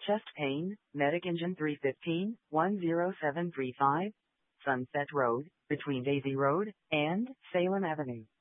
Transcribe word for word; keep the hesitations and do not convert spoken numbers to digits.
Chest pain, Medic Engine three fifteen, one zero seven three five, Sunset Road, between Daisy Road and Salem Avenue.